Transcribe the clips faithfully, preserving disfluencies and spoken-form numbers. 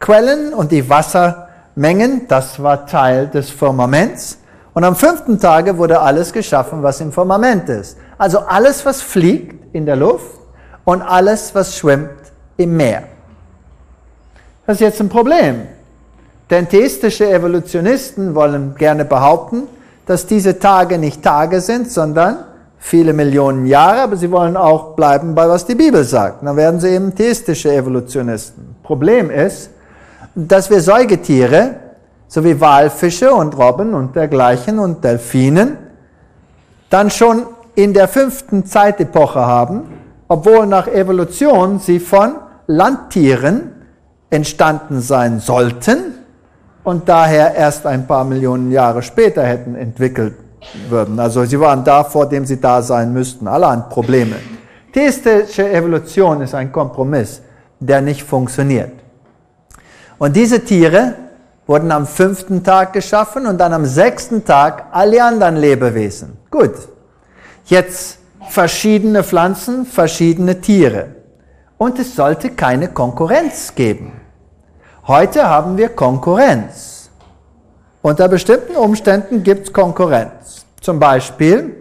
Quellen und die Wassermengen, das war Teil des Firmaments. Und am fünften Tage wurde alles geschaffen, was im Firmament ist. Also alles, was fliegt in der Luft und alles, was schwimmt im Meer. Das ist jetzt ein Problem. Denn theistische Evolutionisten wollen gerne behaupten, dass diese Tage nicht Tage sind, sondern viele Millionen Jahre, aber sie wollen auch bleiben bei, was die Bibel sagt. Dann werden sie eben theistische Evolutionisten. Problem ist, dass wir Säugetiere, so wie Walfische und Robben und dergleichen und Delfinen, dann schon in der fünften Zeitepoche haben, obwohl nach Evolution sie von Landtieren entstanden sein sollten und daher erst ein paar Millionen Jahre später hätten entwickelt würden. Also sie waren da, vor dem sie da sein müssten. Alle haben Probleme. Theistische Evolution ist ein Kompromiss, der nicht funktioniert. Und diese Tiere wurden am fünften Tag geschaffen und dann am sechsten Tag alle anderen Lebewesen. Gut, jetzt verschiedene Pflanzen, verschiedene Tiere. Und es sollte keine Konkurrenz geben. Heute haben wir Konkurrenz. Unter bestimmten Umständen gibt es Konkurrenz. Zum Beispiel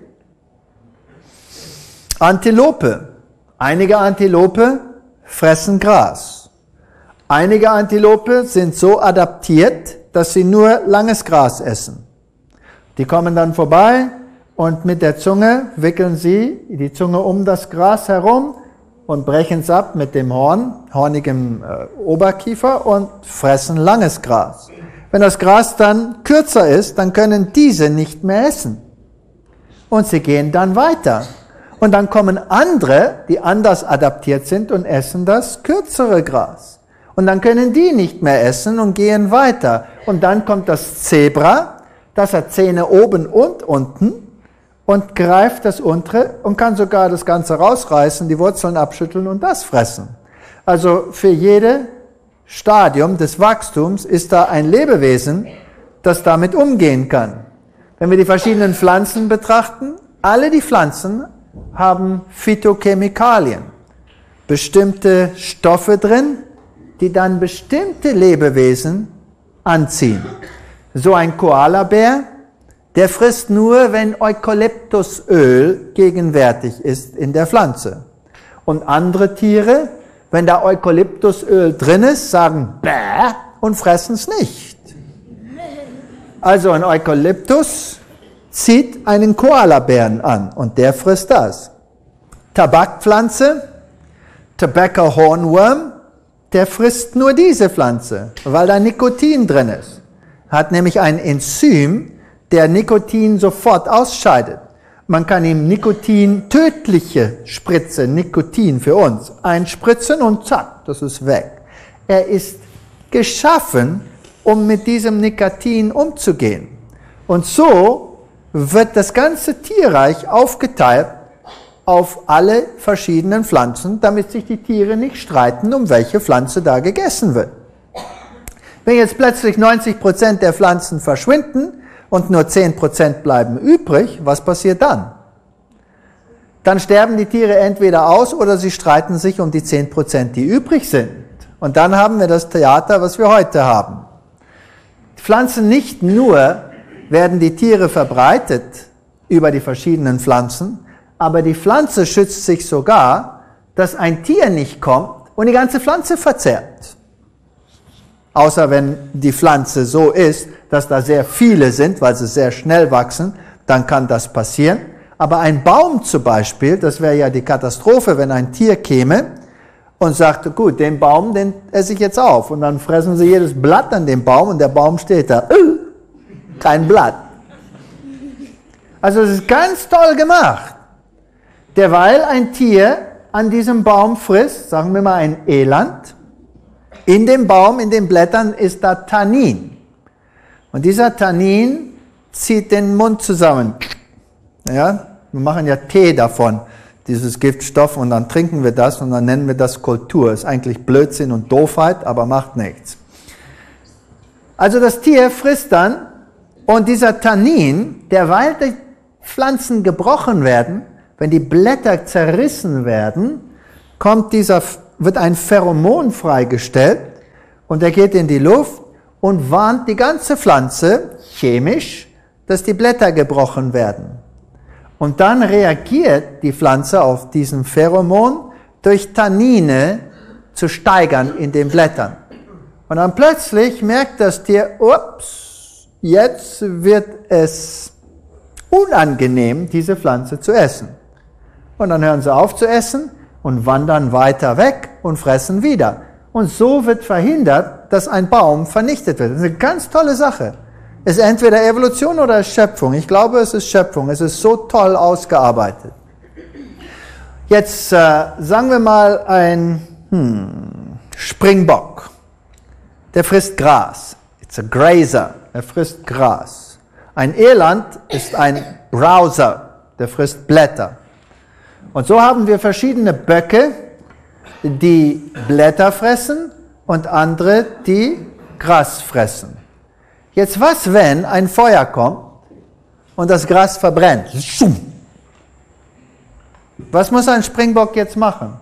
Antilope. Einige Antilope fressen Gras. Einige Antilope sind so adaptiert, dass sie nur langes Gras essen. Die kommen dann vorbei und mit der Zunge wickeln sie die Zunge um das Gras herum und brechen es ab mit dem Horn, hornigem äh, Oberkiefer und fressen langes Gras. Wenn das Gras dann kürzer ist, dann können diese nicht mehr essen. Und sie gehen dann weiter. Und dann kommen andere, die anders adaptiert sind und essen das kürzere Gras. Und dann können die nicht mehr essen und gehen weiter. Und dann kommt das Zebra, das hat Zähne oben und unten und greift das untere und kann sogar das Ganze rausreißen, die Wurzeln abschütteln und das fressen. Also für jedes Stadium des Wachstums ist da ein Lebewesen, das damit umgehen kann. Wenn wir die verschiedenen Pflanzen betrachten, alle die Pflanzen haben Phytochemikalien, bestimmte Stoffe drin, die dann bestimmte Lebewesen anziehen. So ein Koalabär, der frisst nur, wenn Eukalyptusöl gegenwärtig ist in der Pflanze. Und andere Tiere, wenn da Eukalyptusöl drin ist, sagen bäh und fressen es nicht. Also ein Eukalyptus zieht einen Koalabären an und der frisst das. Tabakpflanze, Tobacco Hornworm, der frisst nur diese Pflanze, weil da Nikotin drin ist. Hat nämlich ein Enzym, der Nikotin sofort ausscheidet. Man kann ihm Nikotin, tödliche Spritze, Nikotin für uns, einspritzen und zack, das ist weg. Er ist geschaffen, um mit diesem Nikotin umzugehen. Und so wird das ganze Tierreich aufgeteilt auf alle verschiedenen Pflanzen, damit sich die Tiere nicht streiten, um welche Pflanze da gegessen wird. Wenn jetzt plötzlich neunzig Prozent der Pflanzen verschwinden und nur zehn Prozent bleiben übrig, was passiert dann? Dann sterben die Tiere entweder aus oder sie streiten sich um die zehn Prozent, die übrig sind. Und dann haben wir das Theater, was wir heute haben. Pflanzen nicht nur werden die Tiere verbreitet über die verschiedenen Pflanzen, aber die Pflanze schützt sich sogar, dass ein Tier nicht kommt und die ganze Pflanze verzehrt. Außer wenn die Pflanze so ist, dass da sehr viele sind, weil sie sehr schnell wachsen, dann kann das passieren. Aber ein Baum zum Beispiel, das wäre ja die Katastrophe, wenn ein Tier käme und sagte, gut, den Baum, den esse ich jetzt auf. Und dann fressen sie jedes Blatt an dem Baum und der Baum steht da. Äh, kein Blatt. Also es ist ganz toll gemacht. Derweil ein Tier an diesem Baum frisst, sagen wir mal ein Eland, in dem Baum, in den Blättern ist da Tannin. Und dieser Tannin zieht den Mund zusammen. Ja, wir machen ja Tee davon, dieses Giftstoff, und dann trinken wir das und dann nennen wir das Kultur. Ist eigentlich Blödsinn und Doofheit, aber macht nichts. Also das Tier frisst dann und dieser Tannin, derweil die Pflanzen gebrochen werden, wenn die Blätter zerrissen werden, kommt dieser, wird ein Pheromon freigestellt Und er geht in die Luft und warnt die ganze Pflanze chemisch, dass die Blätter gebrochen werden. Und dann reagiert die Pflanze auf diesen Pheromon durch Tannine zu steigern in den Blättern. Und dann plötzlich merkt das Tier, ups, jetzt wird es unangenehm, diese Pflanze zu essen. Und dann hören sie auf zu essen und wandern weiter weg und fressen wieder. Und so wird verhindert, dass ein Baum vernichtet wird. Das ist eine ganz tolle Sache. Es ist entweder Evolution oder Schöpfung. Ich glaube, es ist Schöpfung. Es ist so toll ausgearbeitet. Jetzt äh, sagen wir mal ein hm, Springbock. Der frisst Gras. It's a grazer. Er frisst Gras. Ein Eland ist ein Browser. Der frisst Blätter. Und so haben wir verschiedene Böcke, die Blätter fressen und andere, die Gras fressen. Jetzt was, wenn ein Feuer kommt und das Gras verbrennt? Was muss ein Springbock jetzt machen?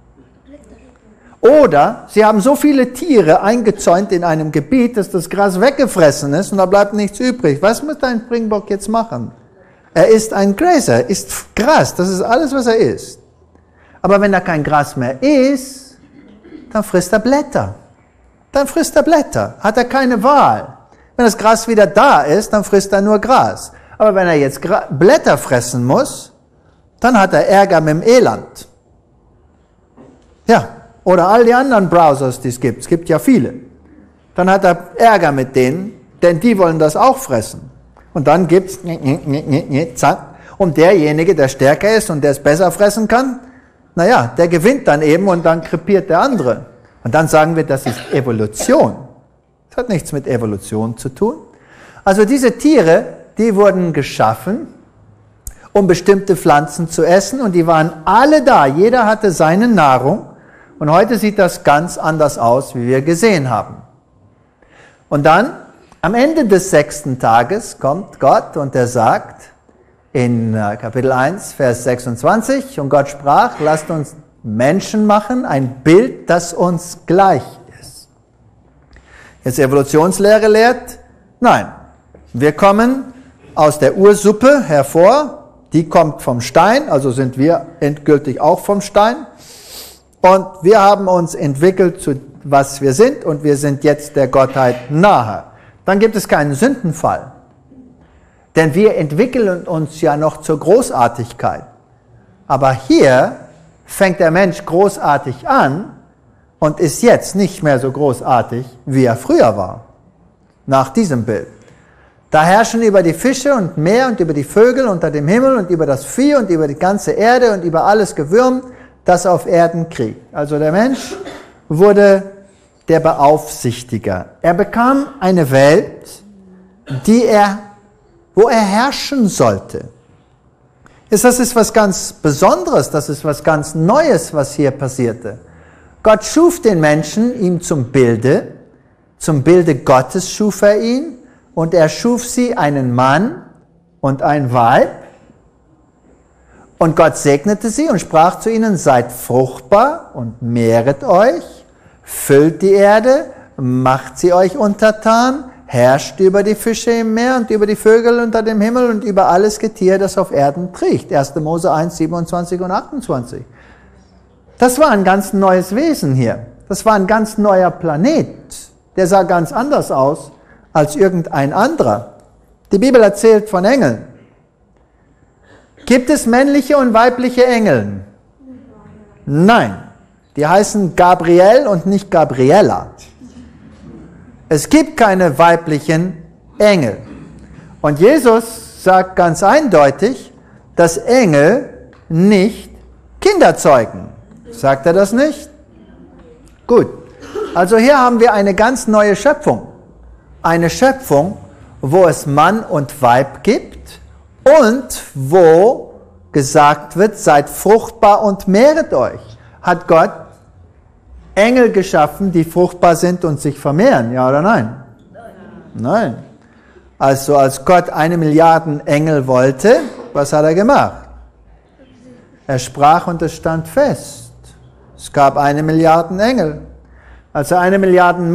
Oder sie haben so viele Tiere eingezäunt in einem Gebiet, dass das Gras weggefressen ist und da bleibt nichts übrig. Was muss ein Springbock jetzt machen? Er ist ein Gräser, er isst Gras, das ist alles, was er isst. Aber wenn da kein Gras mehr ist, dann frisst er Blätter. Dann frisst er Blätter, hat er keine Wahl. Wenn das Gras wieder da ist, dann frisst er nur Gras. Aber wenn er jetzt Gra- Blätter fressen muss, dann hat er Ärger mit dem Eland. Ja, oder all die anderen Browsers, die es gibt. Es gibt ja viele. Dann hat er Ärger mit denen, denn die wollen das auch fressen. Und dann gibt's zack. Und derjenige, der stärker ist und der es besser fressen kann, naja, der gewinnt dann eben und dann krepiert der andere. Und dann sagen wir, das ist Evolution. Das hat nichts mit Evolution zu tun. Also diese Tiere, die wurden geschaffen, um bestimmte Pflanzen zu essen und die waren alle da. Jeder hatte seine Nahrung und heute sieht das ganz anders aus, wie wir gesehen haben. Und dann, am Ende des sechsten Tages, kommt Gott und er sagt in Kapitel eins, Vers sechsundzwanzig, und Gott sprach, lasst uns Menschen machen, ein Bild, das uns gleich ist. Jetzt Evolutionslehre lehrt, nein, wir kommen aus der Ursuppe hervor, die kommt vom Stein, also sind wir endgültig auch vom Stein. Und wir haben uns entwickelt zu was wir sind und wir sind jetzt der Gottheit nahe. Dann gibt es keinen Sündenfall. Denn wir entwickeln uns ja noch zur Großartigkeit. Aber hier fängt der Mensch großartig an und ist jetzt nicht mehr so großartig, wie er früher war. Nach diesem Bild. Da herrschen über die Fische und Meer und über die Vögel unter dem Himmel und über das Vieh und über die ganze Erde und über alles Gewürm, das auf Erden kriegt. Also der Mensch wurde der Beaufsichtiger. Er bekam eine Welt, die er, wo er herrschen sollte. Das ist was ganz Besonderes, das ist was ganz Neues, was hier passierte. Gott schuf den Menschen ihm zum Bilde, zum Bilde Gottes schuf er ihn, und er schuf sie einen Mann und ein Weib. Und Gott segnete sie und sprach zu ihnen, seid fruchtbar und mehret euch, füllt die Erde, macht sie euch untertan, herrscht über die Fische im Meer und über die Vögel unter dem Himmel und über alles Getier, das auf Erden kriecht. erster Mose eins, siebenundzwanzig und achtundzwanzig. Das war ein ganz neues Wesen hier. Das war ein ganz neuer Planet. Der sah ganz anders aus als irgendein anderer. Die Bibel erzählt von Engeln. Gibt es männliche und weibliche Engel? Nein. Die heißen Gabriel und nicht Gabriela. Es gibt keine weiblichen Engel. Und Jesus sagt ganz eindeutig, dass Engel nicht Kinder zeugen. Sagt er das nicht? Gut. Also hier haben wir eine ganz neue Schöpfung. Eine Schöpfung, wo es Mann und Weib gibt und wo gesagt wird, seid fruchtbar und mehret euch. Hat Gott Engel geschaffen, die fruchtbar sind und sich vermehren, ja oder nein? Nein. Nein. Also als Gott eine Milliarde Engel wollte, was hat er gemacht? Er sprach und es stand fest. Es gab eine Milliarde Engel. Als er eine Milliarde